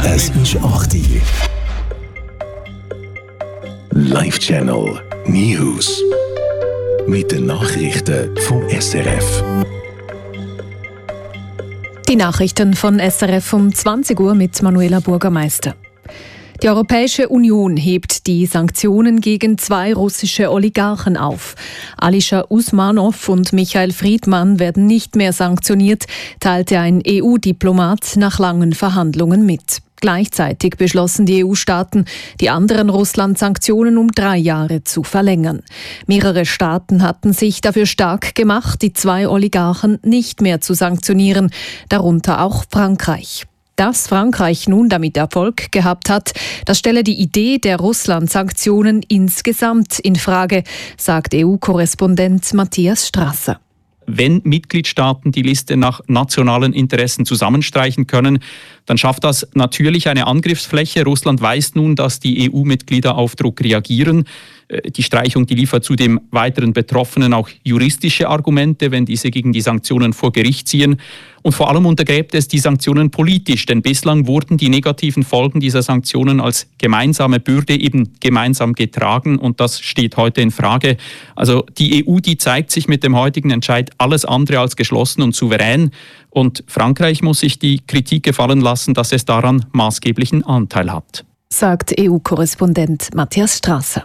Es ist 8 Uhr. Live Channel News. Mit den Nachrichten vom SRF. Die Nachrichten von SRF um 20 Uhr mit Manuela Burgermeister. Die Europäische Union hebt die Sanktionen gegen 2 russische Oligarchen auf. Alisher Usmanov und Michael Friedmann werden nicht mehr sanktioniert, teilte ein EU-Diplomat nach langen Verhandlungen mit. Gleichzeitig beschlossen die EU-Staaten, die anderen Russland-Sanktionen um 3 Jahre zu verlängern. Mehrere Staaten hatten sich dafür stark gemacht, die 2 Oligarchen nicht mehr zu sanktionieren, darunter auch Frankreich. Dass Frankreich nun damit Erfolg gehabt hat, das stelle die Idee der Russland-Sanktionen insgesamt in Frage, sagt EU-Korrespondent Matthias Strasser. Wenn Mitgliedstaaten die Liste nach nationalen Interessen zusammenstreichen können, dann schafft das natürlich eine Angriffsfläche. Russland weiß nun, dass die EU-Mitglieder auf Druck reagieren. Die Streichung liefert zudem weiteren Betroffenen auch juristische Argumente, wenn diese gegen die Sanktionen vor Gericht ziehen. Und vor allem untergräbt es die Sanktionen politisch, denn bislang wurden die negativen Folgen dieser Sanktionen als gemeinsame Bürde eben gemeinsam getragen und das steht heute in Frage. Also die EU, die zeigt sich mit dem heutigen Entscheid alles andere als geschlossen und souverän und Frankreich muss sich die Kritik gefallen lassen, dass es daran maßgeblichen Anteil hat. Sagt EU-Korrespondent Matthias Strasser.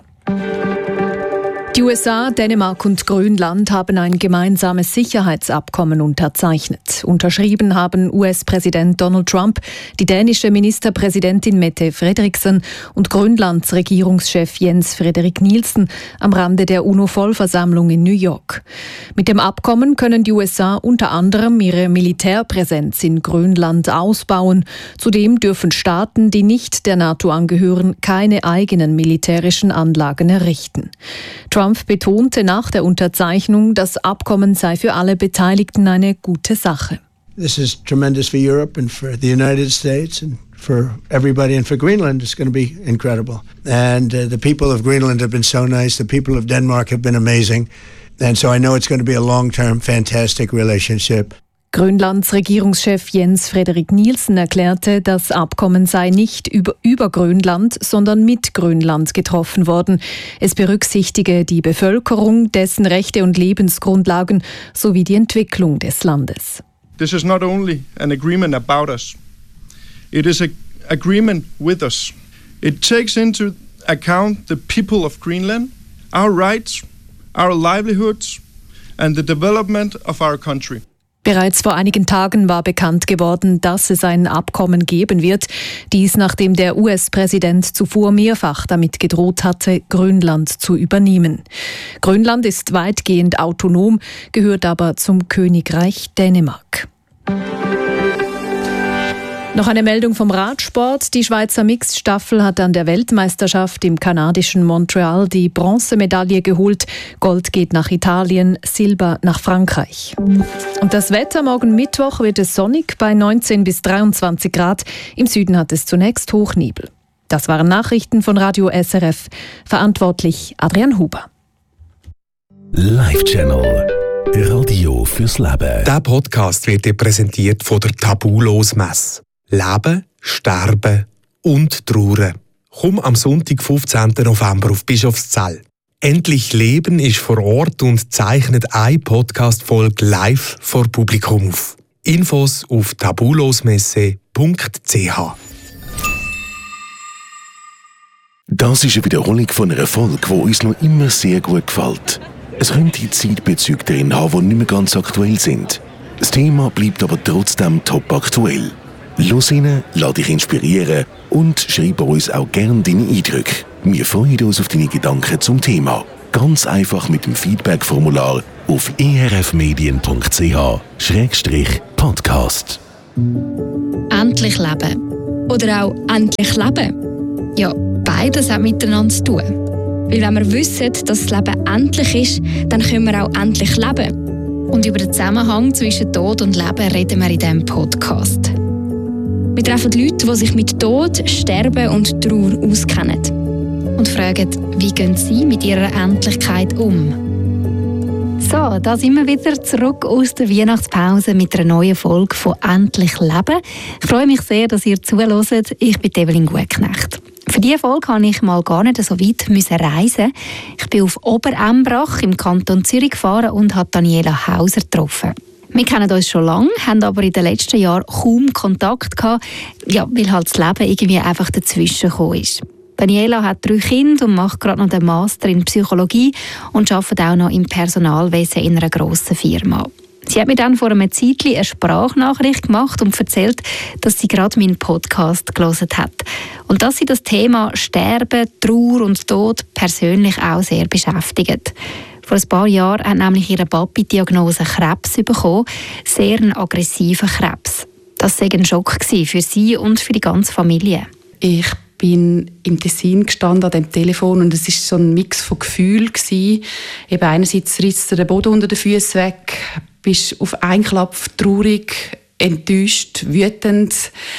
Die USA, Dänemark und Grönland haben ein gemeinsames Sicherheitsabkommen unterzeichnet. Unterschrieben haben US-Präsident Donald Trump, die dänische Ministerpräsidentin Mette Frederiksen und Grönlands Regierungschef Jens Frederik Nielsen am Rande der UNO-Vollversammlung in New York. Mit dem Abkommen können die USA unter anderem ihre Militärpräsenz in Grönland ausbauen. Zudem dürfen Staaten, die nicht der NATO angehören, keine eigenen militärischen Anlagen errichten. Trump betonte nach der Unterzeichnung, das Abkommen sei für alle Beteiligten eine gute Sache. This is tremendous for Europe and for the United States and for everybody and for Greenland it's going to be incredible. And the people of Greenland have been so nice, the people of Denmark have been amazing. And so I know it's going to be a long-term fantastic relationship. Grönlands Regierungschef Jens Frederik Nielsen erklärte, das Abkommen sei nicht über Grönland, sondern mit Grönland getroffen worden. Es berücksichtige die Bevölkerung, dessen Rechte und Lebensgrundlagen sowie die Entwicklung des Landes. This is not only an agreement about us. It is an agreement with us. It takes into account the people of Greenland, our rights, our livelihoods and the development of our country. Bereits vor einigen Tagen war bekannt geworden, dass es ein Abkommen geben wird. Dies nachdem der US-Präsident zuvor mehrfach damit gedroht hatte, Grönland zu übernehmen. Grönland ist weitgehend autonom, gehört aber zum Königreich Dänemark. Noch eine Meldung vom Radsport. Die Schweizer Mixed-Staffel hat an der Weltmeisterschaft im kanadischen Montreal die Bronzemedaille geholt. Gold geht nach Italien, Silber nach Frankreich. Und das Wetter: morgen Mittwoch wird es sonnig bei 19 bis 23 Grad. Im Süden hat es zunächst Hochnebel. Das waren Nachrichten von Radio SRF. Verantwortlich Adrian Huber. Live Channel Radio fürs Leben. Dieser Podcast wird dir präsentiert von der Tabulos-Messe. Leben, Sterben und Trauern. Komm am Sonntag, 15. November auf Bischofszell. Endlich Leben ist vor Ort und zeichnet eine Podcast-Folge live vor Publikum auf. Infos auf tabulosmesse.ch. Das ist eine Wiederholung von einer Folge, die uns noch immer sehr gut gefällt. Es könnte Zeitbezüge drin haben, die nicht mehr ganz aktuell sind. Das Thema bleibt aber trotzdem top aktuell. Los rein, lass dich inspirieren und schreib uns auch gerne deine Eindrücke. Wir freuen uns auf deine Gedanken zum Thema. Ganz einfach mit dem Feedback-Formular auf erfmedien.ch/podcast. Endlich leben. Oder auch endlich leben. Ja, beides hat miteinander zu tun. Weil wenn wir wissen, dass das Leben endlich ist, dann können wir auch endlich leben. Und über den Zusammenhang zwischen Tod und Leben reden wir in diesem Podcast. Wir treffen Leute, die sich mit Tod, Sterben und Trauer auskennen. Und fragen, wie gehen sie mit ihrer Endlichkeit um? So, da sind wir wieder zurück aus der Weihnachtspause mit einer neuen Folge von «Endlich Leben». Ich freue mich sehr, dass ihr zuhört. Ich bin Evelyn Gutknecht. Für diese Folge musste ich mal gar nicht so weit reisen. Ich bin auf Oberembrach im Kanton Zürich gefahren und habe Daniela Hauser getroffen. Wir kennen uns schon lange, haben aber in den letzten Jahren kaum Kontakt gehabt, weil halt das Leben irgendwie einfach dazwischen gekommen ist. Daniela hat 3 Kinder und macht gerade noch den Master in Psychologie und arbeitet auch noch im Personalwesen in einer grossen Firma. Sie hat mir dann vor einem Zeitchen eine Sprachnachricht gemacht und erzählt, dass sie gerade meinen Podcast gelesen hat. Und dass sie das Thema Sterben, Trauer und Tod persönlich auch sehr beschäftigt. Vor ein paar Jahren hat nämlich ihre Papi die Diagnose Krebs bekommen, sehr einen aggressiven Krebs. Das war ein Schock für sie und für die ganze Familie. Ich bin im Tessin gestanden an dem Telefon und es war so ein Mix von Gefühlen. Eben einerseits riss dir der Boden unter den Füßen weg, bist auf einen Klapp traurig, enttäuscht, wütend,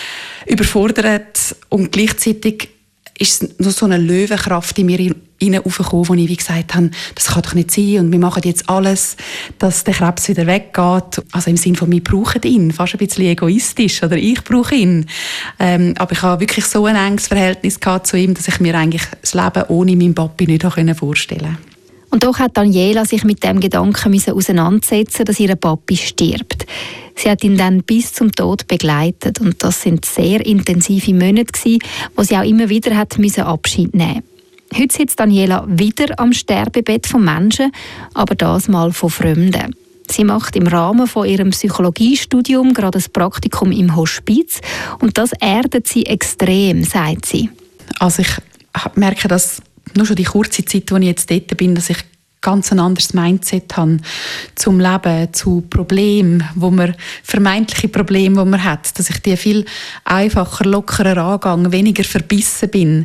überfordert und gleichzeitig ist noch so eine Löwenkraft in mir hinaufgekommen, wo ich wie gesagt habe, das kann doch nicht sein und wir machen jetzt alles, dass der Krebs wieder weggeht. Also im Sinne von, wir brauchen ihn, fast ein bisschen egoistisch, oder ich brauche ihn. Aber ich habe wirklich so ein enges Verhältnis gehabt zu ihm, dass ich mir eigentlich das Leben ohne meinen Papi nicht vorstellen konnte. Und doch hat Daniela sich mit dem Gedanken auseinandersetzen, dass ihr Papi stirbt. Sie hat ihn dann bis zum Tod begleitet und das sind sehr intensive Monate gewesen, wo sie auch immer wieder Abschied nehmen musste. Heute sitzt Daniela wieder am Sterbebett von Menschen, aber das mal von Fremden. Sie macht im Rahmen von ihrem Psychologiestudium gerade ein Praktikum im Hospiz und das erdet sie extrem, sagt sie. Also ich merke, dass nur schon die kurze Zeit, wo ich jetzt dort bin, dass ich ganz ein anderes Mindset habe zum Leben, zu Problemen, vermeintliche Probleme, die man hat, dass ich die viel einfacher, lockerer angehe, weniger verbissen bin,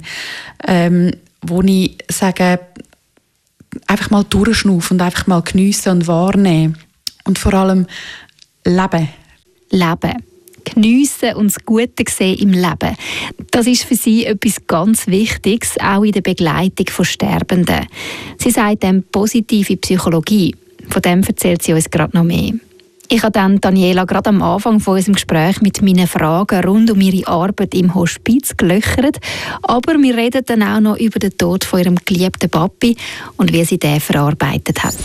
wo ich sage, einfach mal durchschnaufen und einfach mal geniessen und wahrnehmen und vor allem leben. Geniessen und das Gute sehen im Leben. Das ist für sie etwas ganz Wichtiges, auch in der Begleitung von Sterbenden. Sie sagt dem positive Psychologie. Von dem erzählt sie uns gerade noch mehr. Ich habe dann Daniela gerade am Anfang von unserem Gespräch mit meinen Fragen rund um ihre Arbeit im Hospiz gelöchert. Aber wir reden dann auch noch über den Tod von ihrem geliebten Papi und wie sie den verarbeitet hat.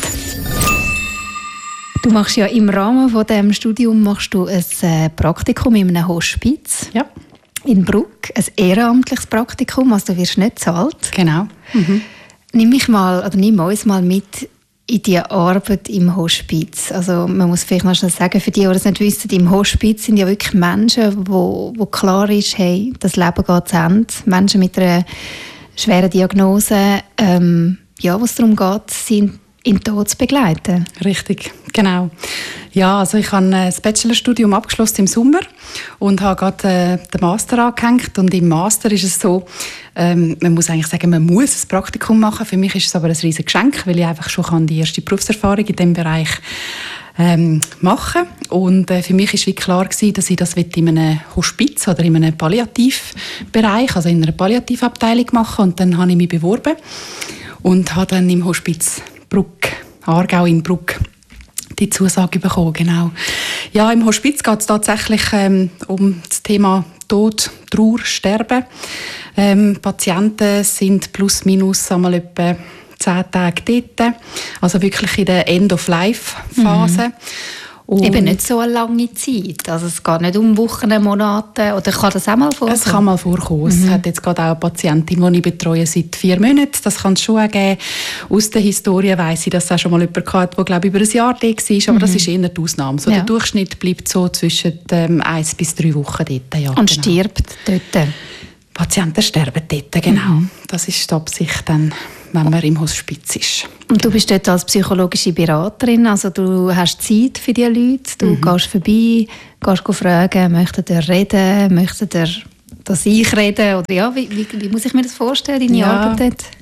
Du machst ja im Rahmen von diesem Studium ein Praktikum in einem Hospiz. Ja. In Bruck, ein ehrenamtliches Praktikum, also du wirst nicht bezahlt. Genau. Nimm uns mal mit in die Arbeit im Hospiz. Also man muss vielleicht noch schnell sagen, für die, die das nicht wissen, im Hospiz sind ja wirklich Menschen, wo klar ist, hey, das Leben geht zu Ende. Menschen mit einer schweren Diagnose, wo es darum geht, sind in den Tod zu begleiten. Richtig, genau. Ja, also ich habe das Bachelorstudium abgeschlossen im Sommer und habe gerade den Master angehängt. Und im Master ist es so, man muss eigentlich sagen, man muss ein Praktikum machen. Für mich ist es aber ein riesiges Geschenk, weil ich einfach schon die erste Berufserfahrung in diesem Bereich machen. Und für mich war klar gewesen, dass ich das in einem Hospiz oder in einem Palliativbereich, also in einer Palliativabteilung machen. Und dann habe ich mich beworben und habe dann im Hospiz Aargau in Bruck die Zusage bekommen, genau. Ja, im Hospiz geht es tatsächlich um das Thema Tod, Trauer, Sterben. Patienten sind plus minus einmal etwa 10 Tage dort, also wirklich in der End-of-Life-Phase. Eben nicht so eine lange Zeit. Also es geht nicht um Wochen, Monate. Oder kann das auch mal vorkommen? Es kann mal vorkommen. Es hat jetzt gerade auch eine Patientin, die ich betreue seit 4 Monaten. Das kann es schon auch geben. Aus der Historie weiss ich, dass es auch schon mal jemand hatte, der glaube ich, über ein Jahr da war. Aber das ist eher die Ausnahme. So, der Durchschnitt bleibt so zwischen 1 bis 3 Wochen dort. Ja, und stirbt dort? Patienten sterben dort, genau. Das ist die Absicht dann, wenn man im Hospiz ist. Und du bist dort als psychologische Beraterin, also du hast Zeit für die Leute, du gehst vorbei, gehst fragen, möchtet ihr reden, möchtet ihr, dass ich rede? Oder ja, wie muss ich mir das vorstellen, deine Arbeit dort?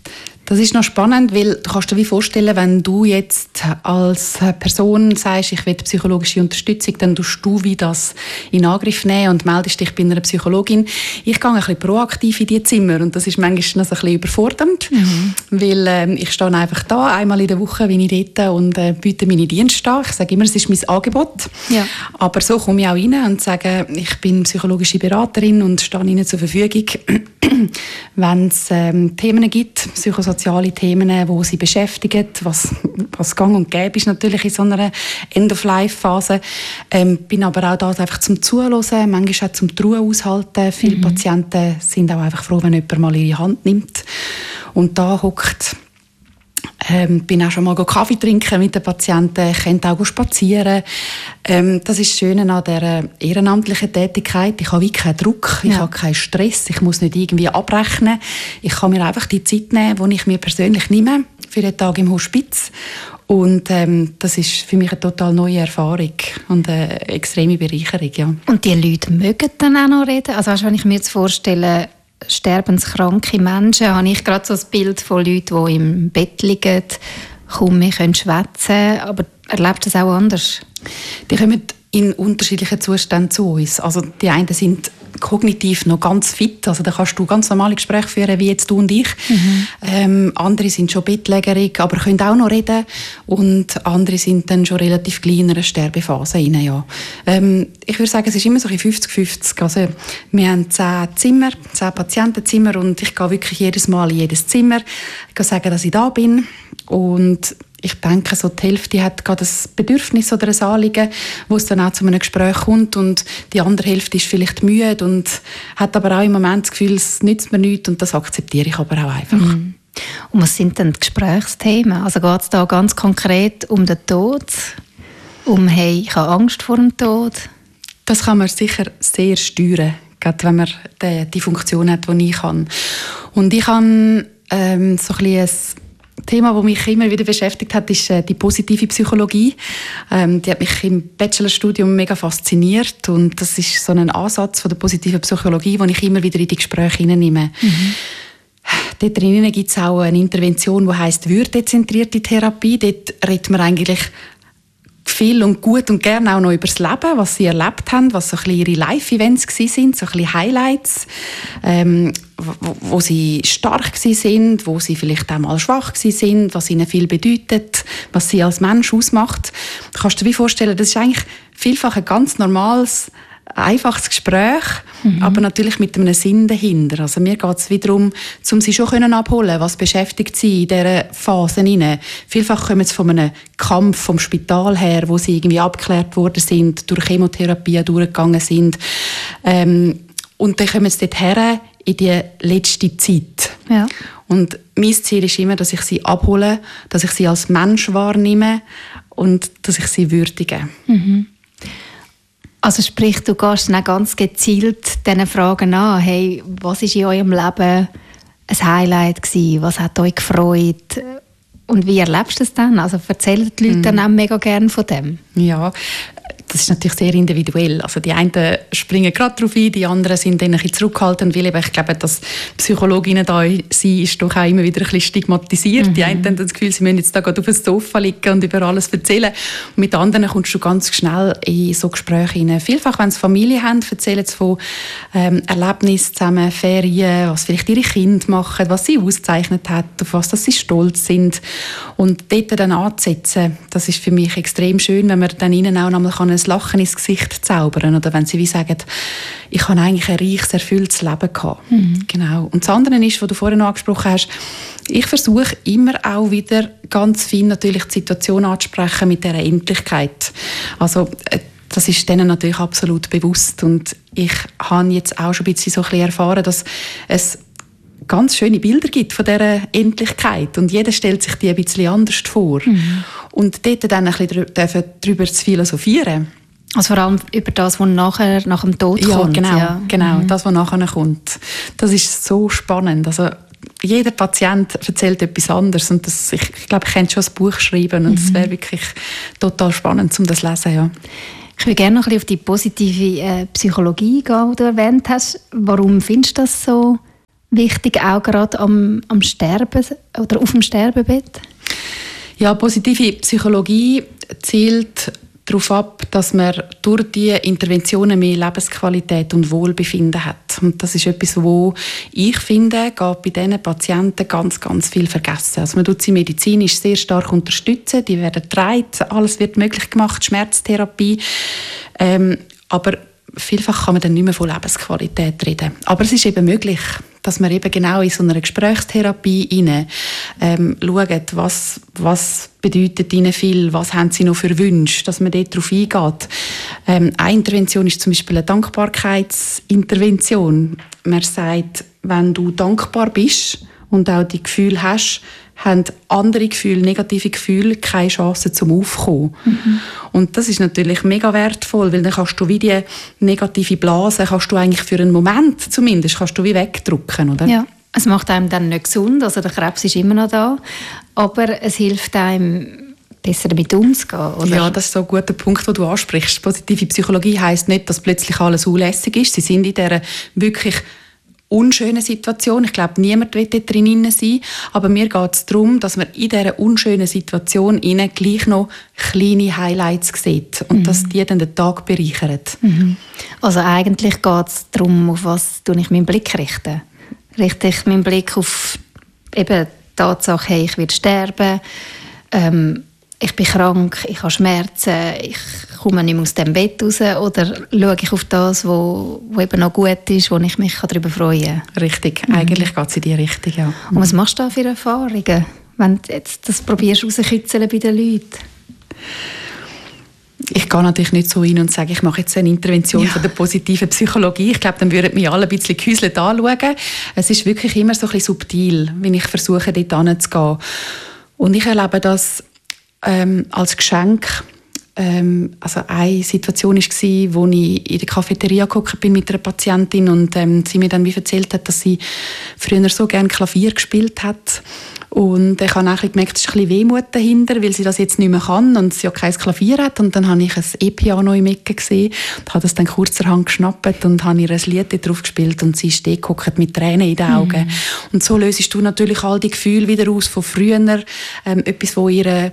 Das ist noch spannend, weil du kannst dir wie vorstellen, wenn du jetzt als Person sagst, ich will psychologische Unterstützung, dann tust du wie das in Angriff nehmen und meldest dich bei einer Psychologin. Ich gehe ein bisschen proaktiv in die Zimmer und das ist manchmal noch so ein bisschen überfordernd, weil ich stehe einfach da, einmal in der Woche bin ich dort und biete meine Dienste an. Ich sage immer, es ist mein Angebot. Ja. Aber so komme ich auch rein und sage, ich bin psychologische Beraterin und stehe Ihnen zur Verfügung, wenn es Themen gibt, psychosoziale Themen, die sie beschäftigen, was gang und gäbe ist natürlich in so einer End-of-Life-Phase. Bin aber auch da einfach zum Zuhören, manchmal auch zum Ruhe aushalten. Viele Patienten sind auch einfach froh, wenn jemand mal ihre Hand nimmt und da hockt. Bin auch schon mal Kaffee trinken mit den Patienten, ich könnte auch spazieren. Das ist das Schöne an dieser ehrenamtlichen Tätigkeit. Ich habe wie keinen Druck, ich habe keinen Stress, ich muss nicht irgendwie abrechnen. Ich kann mir einfach die Zeit nehmen, die ich mir persönlich nehme für den Tag im Hospiz. Und das ist für mich eine total neue Erfahrung und eine extreme Bereicherung. Ja. Und die Leute mögen dann auch noch reden? Also wenn ich mir jetzt vorstelle, sterbenskranke Menschen, habe ich gerade so ein Bild von Leuten, die im Bett liegen, kaum mehr schwätzen können. Aber erlebt das auch anders? Die kommen in unterschiedlichen Zuständen zu uns. Also die einen sind kognitiv noch ganz fit, also da kannst du ganz normale Gespräche führen, wie jetzt du und ich. Andere sind schon bettlägerig, aber können auch noch reden und andere sind dann schon relativ klein in einer Sterbephase rein, ja. Ich würde sagen, es ist immer so 50-50. Also wir haben 10 Zimmer, 10 Patientenzimmer und ich gehe wirklich jedes Mal in jedes Zimmer. Ich kann sagen, dass ich da bin und ich denke, so die Hälfte hat gerade ein Bedürfnis oder ein Anliegen, wo es dann auch zu einem Gespräch kommt und die andere Hälfte ist vielleicht müde und hat aber auch im Moment das Gefühl, es nützt mir nichts und das akzeptiere ich aber auch einfach. Und was sind denn die Gesprächsthemen? Also geht es da ganz konkret um den Tod? Hey, ich habe Angst vor dem Tod? Das kann man sicher sehr steuern, gerade wenn man die Funktion hat, die ich habe. Und ich habe so ein bisschen Thema, das mich immer wieder beschäftigt hat, ist die positive Psychologie. Die hat mich im Bachelorstudium mega fasziniert und das ist so ein Ansatz von der positiven Psychologie, den ich immer wieder in die Gespräche hineinnehme. Dort drinnen gibt es auch eine Intervention, die heisst würdezentrierte Therapie. Dort redet man eigentlich viel und gut und gerne auch noch über das Leben, was sie erlebt haben, was so ein bisschen ihre Live-Events waren, so ein bisschen Highlights, wo sie stark waren, wo sie vielleicht auch mal schwach waren, was ihnen viel bedeutet, was sie als Mensch ausmacht. Du kannst dir wie vorstellen, das ist eigentlich vielfach ein ganz normales, einfaches Gespräch, aber natürlich mit einem Sinn dahinter. Also mir geht es wiederum, um sie schon abholen, was beschäftigt sie in dieser Phase hinein. Vielfach kommen sie von einem Kampf vom Spital her, wo sie irgendwie abgeklärt worden sind, durch Chemotherapie durchgegangen sind. Und dann kommen sie dort her in die letzte Zeit. Ja. Und mein Ziel ist immer, dass ich sie abhole, dass ich sie als Mensch wahrnehme und dass ich sie würdige. Also sprich, du gehst dann ganz gezielt diesen Fragen an. Hey, was war in eurem Leben ein Highlight gewesen? Was hat euch gefreut? Und wie erlebst du das dann? Also erzählen die Leute dann auch mega gerne von dem? Ja, das ist natürlich sehr individuell. Also die einen springen gerade darauf ein, die anderen sind dann ein bisschen zurückhaltend, weil ich glaube, dass Psychologinnen da sein ist doch auch immer wieder ein bisschen stigmatisiert. Die einen haben das Gefühl, sie müssen jetzt da gerade auf dem Sofa liegen und über alles erzählen. Und mit anderen kommst du ganz schnell in so Gespräche hinein. Vielfach, wenn sie Familie haben, erzählen sie von Erlebnissen zusammen, Ferien, was vielleicht ihre Kinder machen, was sie ausgezeichnet hat, auf was sie stolz sind. Und dort dann anzusetzen, das ist für mich extrem schön, wenn man dann ihnen auch nochmal ein Lachen ins Gesicht zaubern kann. Oder wenn sie wie sagen, ich habe eigentlich ein reiches, erfülltes Leben gehabt. Genau. Und das andere ist, was du vorhin noch angesprochen hast, ich versuche immer auch wieder ganz fein natürlich die Situation anzusprechen mit dieser Endlichkeit. Also das ist denen natürlich absolut bewusst. Und ich habe jetzt auch schon ein bisschen so ein bisschen erfahren, dass es ganz schöne Bilder gibt von dieser Endlichkeit und jeder stellt sich die ein bisschen anders vor. Und dort dann ein bisschen darüber zu philosophieren. Also vor allem über das, was nachher, nach dem Tod kommt. Genau, das, was nachher kommt. Das ist so spannend. Also jeder Patient erzählt etwas anderes und das, ich glaube, ich könnte schon ein Buch schreiben und es wäre wirklich total spannend, um das zu lesen. Ja. Ich würde gerne noch ein bisschen auf die positive Psychologie gehen, die du erwähnt hast. Warum findest du das so wichtig, auch gerade am Sterben oder auf dem Sterbebett? Ja, positive Psychologie zielt darauf ab, dass man durch diese Interventionen mehr Lebensqualität und Wohlbefinden hat. Und das ist etwas, wo ich finde, geht bei diesen Patienten ganz, ganz viel vergessen. Also man tut sie medizinisch sehr stark unterstützen, die werden getragen, alles wird möglich gemacht, Schmerztherapie. Aber vielfach kann man dann nicht mehr von Lebensqualität reden. Aber es ist eben möglich, dass man eben genau in so einer Gesprächstherapie schaut, was bedeutet ihnen viel, was haben sie noch für Wünsche, dass man dort darauf eingeht. Eine Intervention ist zum Beispiel eine Dankbarkeitsintervention. Man sagt, wenn du dankbar bist und auch die Gefühle hast, haben andere Gefühle, negative Gefühle, keine Chance zum Aufkommen. Mhm. Und das ist natürlich mega wertvoll, weil dann kannst du wie die negative Blase, kannst du eigentlich für einen Moment zumindest, kannst du wie wegdrücken, oder? Ja, es macht einem dann nicht gesund, also der Krebs ist immer noch da, aber es hilft einem, besser damit umzugehen, oder? Ja, das ist so ein guter Punkt, den du ansprichst. Positive Psychologie heisst nicht, dass plötzlich alles unlässig ist. Sie sind in dieser wirklich unschöne Situation. Ich glaube, niemand will dort drin sein. Aber mir geht es darum, dass man in dieser unschönen Situation gleich noch kleine Highlights sieht und dass die dann den Tag bereichern. Mhm. Also eigentlich geht es darum, auf was ich meinen Blick richte. Richte ich meinen Blick auf eben die Tatsache, hey, ich werde sterben, ich bin krank, ich habe Schmerzen, ich komme nicht mehr aus dem Bett raus, oder schaue ich auf das, was eben noch gut ist, wo ich mich darüber freuen kann? Richtig, eigentlich geht es in die Richtung, ja. Und was machst du da für Erfahrungen, wenn du jetzt das probierst rauszukitzeln bei den Leuten? Ich gehe natürlich nicht so hin und sage, ich mache jetzt eine Intervention von der positiven Psychologie. Ich glaube, dann würden mich alle ein bisschen gehäuselt anschauen. Es ist wirklich immer so ein bisschen subtil, wenn ich versuche, dort hinzugehen. Und ich erlebe das als Geschenk. Also eine Situation war, wo ich in der Cafeteria gesessen bin mit einer Patientin und sie mir dann wie erzählt hat, dass sie früher so gerne Klavier gespielt hat. Und ich habe auch gemerkt, es ist ein bisschen Wehmut dahinter, weil sie das jetzt nicht mehr kann und sie auch kein Klavier hat. Und dann habe ich ein E-Piano im Ecke gesehen und habe das dann kurzerhand geschnappt und habe ihr ein Lied drauf gespielt und sie ist gehockt mit Tränen in den Augen. Und so löst du natürlich all die Gefühle wieder aus von früher, etwas, wo ihr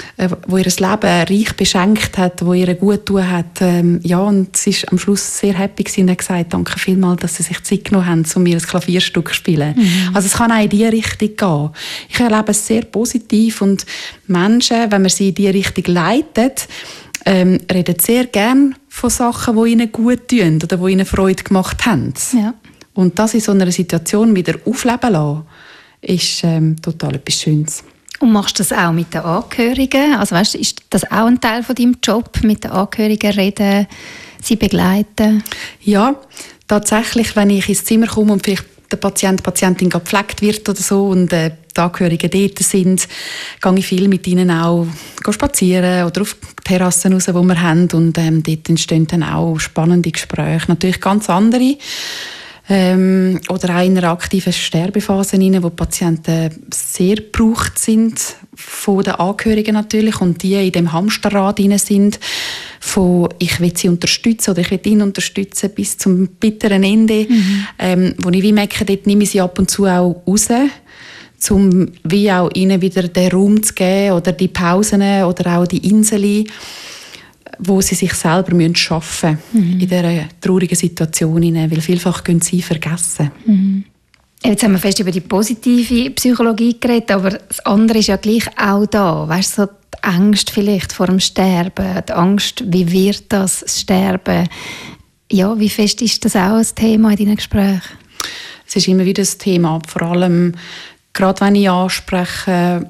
Leben reich beschenkt hat, wo ihr gut getan hat. Ja, und sie ist am Schluss sehr happy gewesen und hat gesagt, danke vielmals, dass sie sich Zeit genommen haben, um mir ein Klavierstück zu spielen. Also es kann auch in diese Richtung gehen. Ich erlebe es sehr positiv und Menschen, wenn man sie in diese Richtung leitet, reden sehr gerne von Sachen, die ihnen gut tun oder die ihnen Freude gemacht haben. Ja. Und das in so einer Situation wieder aufleben lassen, ist total etwas Schönes. Und machst du das auch mit den Angehörigen? Also weißt, ist das auch ein Teil von deinem Job, mit den Angehörigen reden, sie begleiten? Ja, tatsächlich, wenn ich ins Zimmer komme und vielleicht der Patient, die Patientin gepflegt wird oder so und die Angehörigen dort sind, gehe ich viel mit ihnen auch spazieren oder auf die Terrassen raus, die wir haben. Und dort entstehen dann auch spannende Gespräche. Natürlich ganz andere. Oder auch in einer aktiven Sterbephase, wo die Patienten sehr gebraucht sind, von den Angehörigen natürlich, und die in dem Hamsterrad sind, von ich will sie unterstützen oder ich will ihn unterstützen bis zum bitteren Ende, wo ich wie merke, dort nehme ich sie ab und zu auch raus, um wie auch ihnen wieder den Raum zu geben oder die Pausen oder auch die Inseln, wo sie sich selber schaffen müssen in dieser traurigen Situation, weil vielfach können sie vergessen. Jetzt haben wir fest über die positive Psychologie geredet, aber das andere ist ja gleich auch da. Weißt du, so die Angst vielleicht vor dem Sterben, die Angst, wie wird das Sterben? Ja, wie fest ist das auch ein Thema in deinen Gesprächen? Es ist immer wieder ein Thema, vor allem gerade wenn ich anspreche,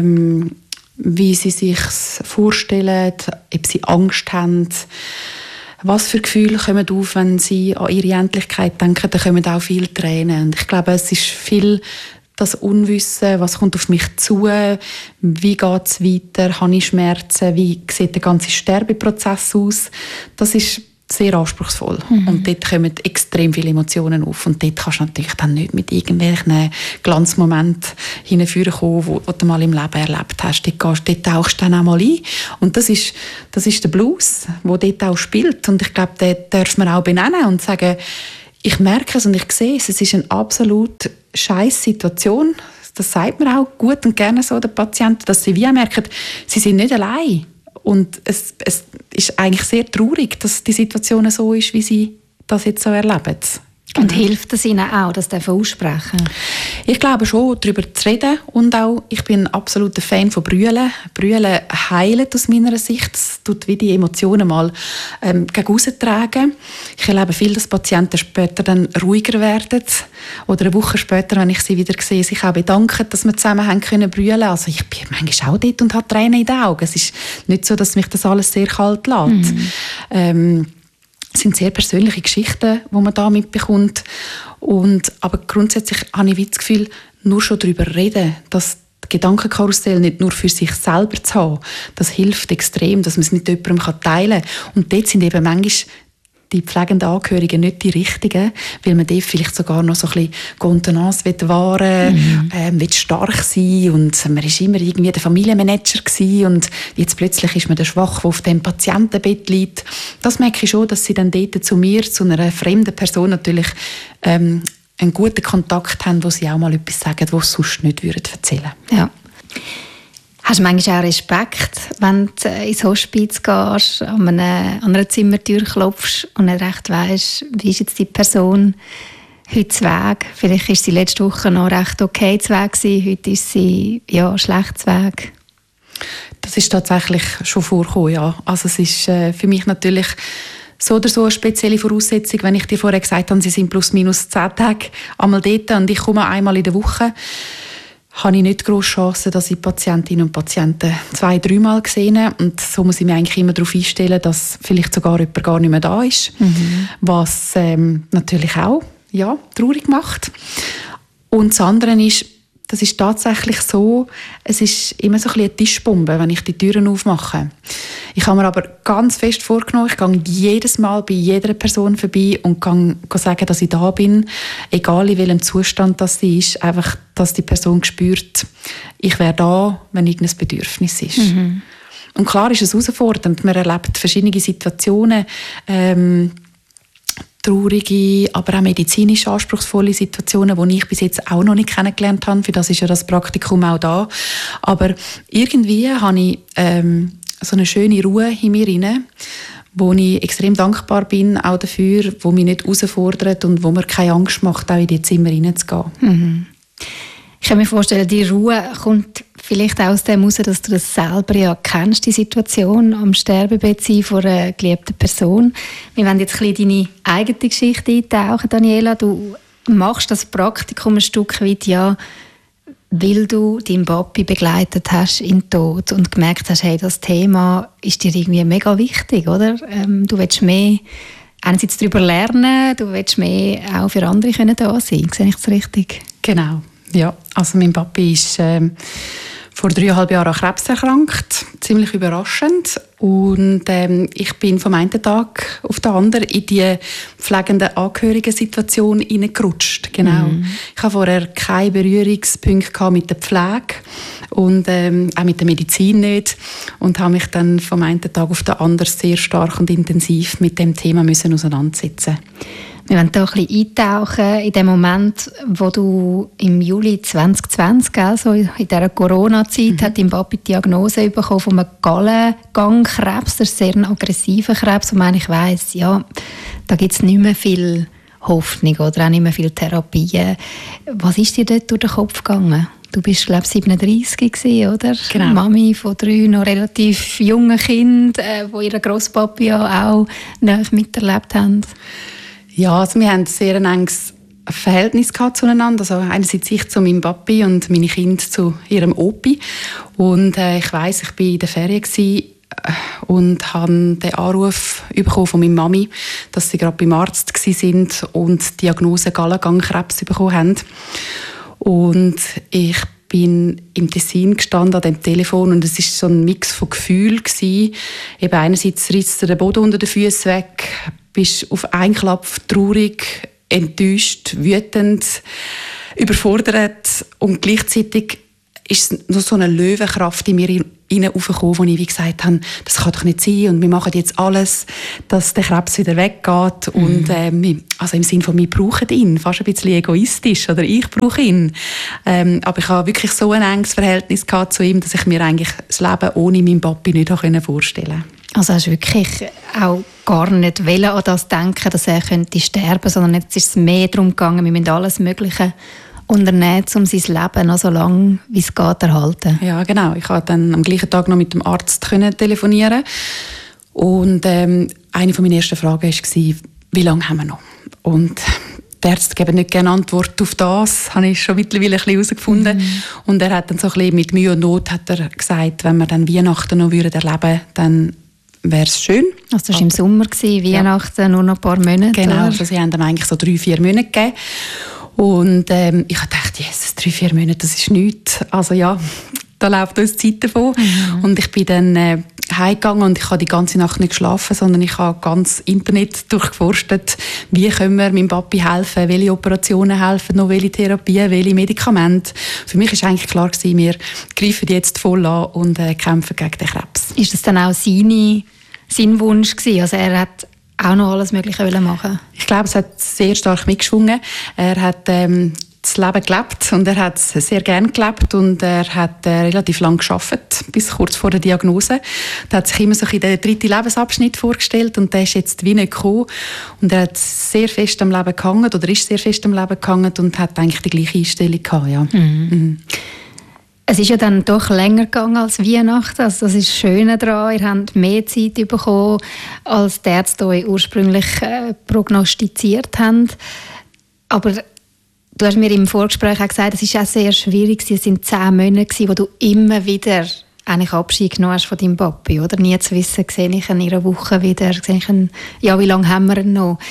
wie sie sich vorstellen, ob sie Angst haben. Was für Gefühle kommen auf, wenn sie an ihre Endlichkeit denken, da kommen auch viele Tränen. Und ich glaube, es ist viel das Unwissen, was kommt auf mich zu, wie geht es weiter, habe ich Schmerzen, wie sieht der ganze Sterbeprozess aus. Das ist sehr anspruchsvoll. Und dort kommen extrem viele Emotionen auf. Und dort kannst du natürlich dann nicht mit irgendwelchen Glanzmomenten hinführen kommen, wo du mal im Leben erlebt hast. Dort tauchst du dann auch mal ein. Und das ist der Blues, der dort auch spielt. Und ich glaube, den darf man auch benennen und sagen, Ich merke es und ich sehe es. Es ist eine absolut scheisse Situation. Das sagt man auch gut und gerne so den Patienten, dass sie wie merken, sie sind nicht allein. Und es ist eigentlich sehr traurig, dass die Situation so ist, wie sie das jetzt so erleben. Und hilft es Ihnen auch, das aussprechen? Ich glaube schon, darüber zu reden. Und auch, ich bin ein absoluter Fan von Brüllen. Brüllen heilt aus meiner Sicht. Es tut wie die Emotionen mal gegen aussen tragen. Ich erlebe viel, dass Patienten später dann ruhiger werden. Oder eine Woche später, wenn ich sie wieder sehe, sich auch bedanken, dass wir zusammen haben können brüllen. Also ich bin manchmal auch dort und habe Tränen in den Augen. Es ist nicht so, dass mich das alles sehr kalt lässt. Es sind sehr persönliche Geschichten, die man da mitbekommt. Aber grundsätzlich habe ich das Gefühl, nur schon darüber reden, dass Gedankenkarussell nicht nur für sich selber zu haben, das hilft extrem, dass man es mit jemandem teilen kann. Und dort sind eben manchmal die pflegenden Angehörigen nicht die richtigen, weil man dort vielleicht sogar noch so ein bisschen Kontenance wahren will, stark sein und man war immer irgendwie der Familienmanager gewesen und jetzt plötzlich ist man der Schwache, der auf dem Patientenbett liegt. Das merke ich schon, dass sie dann dort zu mir, zu einer fremden Person natürlich einen guten Kontakt haben, wo sie auch mal etwas sagen, was sie sonst nicht erzählen würden. Ja. Hast du manchmal auch Respekt, wenn du ins Hospiz gehst, an einer Zimmertür klopfst und nicht recht weisst, wie ist jetzt die Person heute zu Weg? Vielleicht war sie letzte Woche noch recht okay zu Weg gewesen, heute ist sie schlecht zu Weg. Das ist tatsächlich schon vorgekommen, ja. Also es ist für mich natürlich so oder so eine spezielle Voraussetzung, wenn ich dir vorher gesagt habe, sie sind plus minus 10 Tage einmal dort und ich komme einmal in der Woche, habe ich nicht grosse Chancen, dass ich Patientinnen und Patienten 2-3 Mal sehe. Und so muss ich mich eigentlich immer darauf einstellen, dass vielleicht sogar jemand gar nicht mehr da ist. Was natürlich auch traurig macht. Und das andere ist, das ist tatsächlich so, es ist immer so ein bisschen eine Tischbombe, wenn ich die Türen aufmache. Ich habe mir aber ganz fest vorgenommen, ich gehe jedes Mal bei jeder Person vorbei und kann sagen, dass ich da bin, egal in welchem Zustand das sie ist, einfach, dass die Person spürt, ich wäre da, wenn irgendein Bedürfnis ist. Und klar ist es herausfordernd, man erlebt verschiedene Situationen, traurige, aber auch medizinisch anspruchsvolle Situationen, die ich bis jetzt auch noch nicht kennengelernt habe. Für das ist ja das Praktikum auch da. Aber irgendwie habe ich so eine schöne Ruhe in mir rein, wo ich extrem dankbar bin, auch dafür, wo mich nicht herausfordert und wo mir keine Angst macht, auch in die Zimmer reinzugehen. Ich kann mir vorstellen, die Ruhe kommt vielleicht auch aus dem heraus, dass du das selber ja kennst, die Situation am Sterbebett sein von einer geliebten Person. Wir wollen jetzt ein bisschen deine eigene Geschichte eintauchen, Daniela. Du machst das Praktikum ein Stück weit, weil du deinen Papi begleitet hast in den Tod und gemerkt hast, hey, das Thema ist dir irgendwie mega wichtig, oder? Du willst mehr einerseits darüber lernen, du willst mehr auch für andere können da sein. Sehe ich das richtig? Genau. Ja, also mein Papi ist vor 3,5 Jahren an Krebs erkrankt, ziemlich überraschend. Und ich bin vom einen Tag auf den anderen in die pflegende Angehörigensituation hineingerutscht. Genau. Ich hatte vorher keine Berührungspunkte mit der Pflege und auch mit der Medizin nicht. Und habe mich dann vom einen Tag auf den anderen sehr stark und intensiv mit dem Thema auseinandersetzen. Wir wollen hier ein bisschen eintauchen in den Moment, wo du im Juli 2020, also in dieser Corona-Zeit, hat dein Papi die Diagnose bekommen von einem Gallengangkrebs. Das ist sehr ein aggressiver Krebs, wo ich weiss, da gibt es nicht mehr viel Hoffnung oder auch nicht mehr viel Therapie. Was ist dir dort durch den Kopf gegangen? Du bist, glaube ich, 37 gewesen, oder? Genau. Mami von 3 noch relativ jungen Kindern, die ihren Grosspapi ja auch nahe miterlebt haben. Ja, also wir haben ein sehr enges Verhältnis zueinander. Also einerseits ich zu meinem Papi und meine Kinder zu ihrem Opi. Und ich weiss, ich war in der Ferien und habe den Anruf bekommen von meiner Mami, dass sie gerade beim Arzt waren und die Diagnose Gallengangkrebs bekommen haben. Und ich bin im Tessin gestanden an dem Telefon und es war so ein Mix von Gefühlen. Eben einerseits riss der Boden unter den Füßen weg, bist auf einen Klapp traurig, enttäuscht, wütend, überfordert und gleichzeitig ist noch so eine Löwenkraft in mir aufgekommen, wo ich wie gesagt habe, das kann doch nicht sein und wir machen jetzt alles, dass der Krebs wieder weggeht. Und also im Sinne von, wir brauchen ihn, fast ein bisschen egoistisch, oder ich brauche ihn. Aber ich habe wirklich so ein enges Verhältnis gehabt zu ihm, dass ich mir eigentlich das Leben ohne meinen Papi nicht vorstellen konnte. Also hast du wirklich auch gar nicht an das denken, dass er könnte sterben, sondern jetzt ist es mehr darum gegangen, wir müssen alles Mögliche unternehmen, um sein Leben noch so lange wie es geht erhalten. Ja, genau. Ich konnte dann am gleichen Tag noch mit dem Arzt telefonieren. Und eine von meinen ersten Fragen war, wie lange haben wir noch? Und die Ärzte geben nicht gerne Antwort auf das, habe ich schon mittlerweile ein bisschen herausgefunden. Und er hat dann so ein bisschen mit Mühe und Not hat er gesagt, wenn wir dann Weihnachten noch erleben würden, dann wäre es schön. Also das war im Sommer, Weihnachten, nur noch ein paar Monate. Genau, also sie haben dann eigentlich so 3-4 Monate gegeben. Und ich dachte, Jesus, 3-4 Monate, das ist nichts. Also ja, da läuft uns die Zeit davon. Und ich bin dann heimgegangen und ich habe die ganze Nacht nicht geschlafen, sondern ich habe ganz Internet durchgeforstet, wie können wir meinem Papi helfen, welche Operationen helfen, noch welche Therapien, welche Medikamente. Für mich war eigentlich klar, wir greifen jetzt voll an und kämpfen gegen den Krebs. Ist das dann auch sein Wunsch gewesen? Also er hat auch noch alles Mögliche machen? Ich glaube, es hat sehr stark mitgeschwungen. Er hat das Leben gelebt und er hat es sehr gerne gelebt und er hat relativ lange gearbeitet, bis kurz vor der Diagnose. Er hat sich immer so in den 3. Lebensabschnitt vorgestellt und der ist jetzt wie nicht gekommen. Und er hat sehr fest am Leben gehangen oder ist sehr fest am Leben gehangen und hat eigentlich die gleiche Einstellung gehabt, ja. Es ist ja dann doch länger gegangen als Weihnachten. Also das ist das Schöne daran. Ihr habt mehr Zeit bekommen, als die Ärzte euch ursprünglich prognostiziert haben. Aber du hast mir im Vorgespräch auch gesagt, es war auch sehr schwierig. Es waren 10 Monate, wo du immer wieder eigentlich Abschied genommen hast von deinem Papi, oder? Nie zu wissen, sehe ich ihn in einer Woche wieder, wie lange haben wir ihn noch?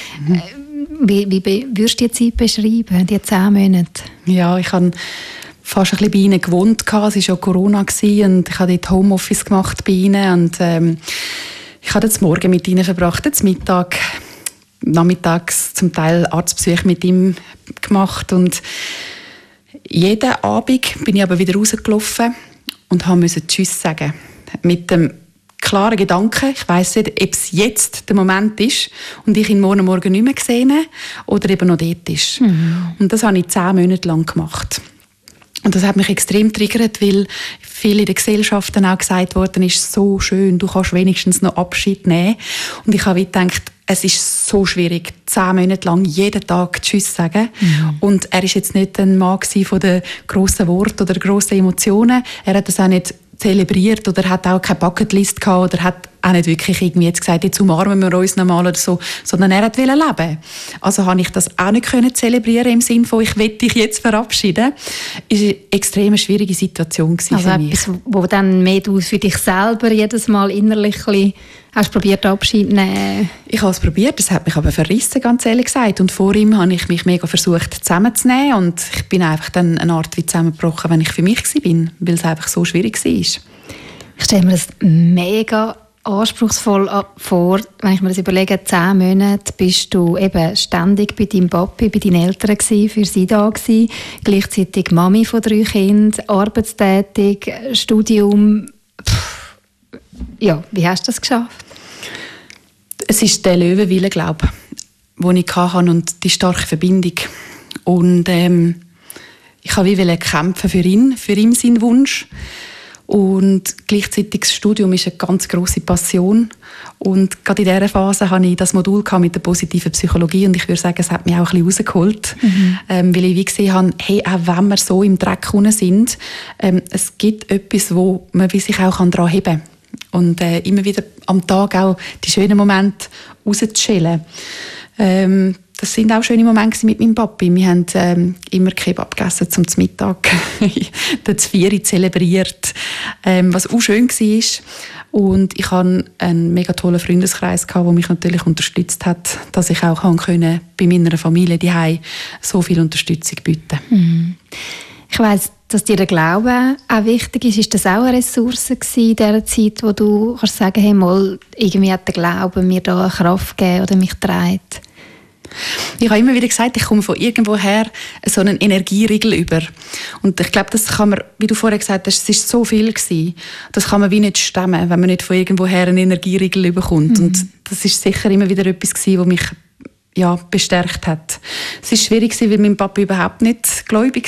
Wie würdest du die Zeit beschreiben, die 10 Monate? Ja, ich habe fast ein bisschen bei ihnen gewohnt. Es war ja Corona und ich habe dort Homeoffice gemacht bei ihnen. Und, ich habe den Morgen mit ihnen verbracht, den Mittag, nachmittags zum Teil Arztbesuche mit ihm gemacht. Und jeden Abend bin ich aber wieder rausgelaufen und musste Tschüss sagen. Mit dem klaren Gedanken, ich weiss nicht, ob es jetzt der Moment ist und ich ihn morgen nicht mehr gesehen oder eben noch dort ist. Und das habe ich 10 Monate lang gemacht. Und das hat mich extrem triggert, weil viel in der Gesellschaft dann auch gesagt worden ist, so schön, du kannst wenigstens noch Abschied nehmen. Und ich habe gedacht, es ist so schwierig, 10 Monate lang jeden Tag Tschüss sagen. Und er ist jetzt nicht ein Mann von den grossen Worten oder grossen Emotionen. Er hat das auch nicht zelebriert oder hat auch keine Bucketlist gehabt oder hat auch nicht wirklich irgendwie jetzt gesagt, jetzt umarmen wir uns nochmal oder so, sondern er wollte leben. Also habe ich das auch nicht können zelebrieren im Sinne von, ich will dich jetzt verabschieden. Es war eine extrem schwierige Situation für mich. Etwas, wo dann mehr du für dich selber jedes Mal innerlich hast probiert, Abschied zu nehmen? Ich habe es probiert, das hat mich aber verrissen, ganz ehrlich gesagt. Und vor ihm habe ich mich mega versucht zusammenzunehmen und ich bin einfach dann eine Art wie zusammengebrochen, wenn ich für mich war, weil es einfach so schwierig war. Ich stelle mir das mega anspruchsvoll vor, wenn ich mir das überlege, 10 Monate bist du eben ständig bei deinem Papi, bei deinen Eltern gewesen, für sie da gewesen, gleichzeitig Mami von 3 Kindern, arbeitstätig, Studium. Ja, wie hast du das geschafft? Es ist der Löwenwille, glaube ich, den ich hatte und die starke Verbindung. Und ich wollte kämpfen für ihn seinen Wunsch. Und gleichzeitig das Studium ist eine ganz grosse Passion. Und gerade in dieser Phase hatte ich das Modul mit der positiven Psychologie und ich würde sagen, es hat mich auch ein bisschen rausgeholt. Weil ich wie gesehen habe, hey, auch wenn wir so im Dreck sind, es gibt etwas, wo man sich auch daran heben kann. Und immer wieder am Tag auch die schönen Momente rauszuschälen. Das sind auch schöne Momente mit meinem Papi. Wir haben immer Kebab gegessen zum Mittag, den 4 zelebriert, was auch schön war. Und ich hatte einen mega tollen Freundeskreis, der mich natürlich unterstützt hat, dass ich auch bei meiner Familie daheim so viel Unterstützung bieten konnte. Ich weiss, dass dir der Glaube auch wichtig ist. Ist das auch eine Ressource in dieser Zeit, wo du kannst sagen, hey, mal, irgendwie hat der Glaube mir da eine Kraft gegeben oder mich trägt? Ich habe immer wieder gesagt, ich komme von irgendwoher so einen Energieriegel über. Und ich glaube, das kann man, wie du vorher gesagt hast, es ist so viel gewesen. Das kann man wie nicht stemmen, wenn man nicht von irgendwoher einen Energieriegel bekommt. Und das ist sicher immer wieder etwas gewesen, was mich bestärkt hat. Es war schwierig, weil mein Papa überhaupt nicht gläubig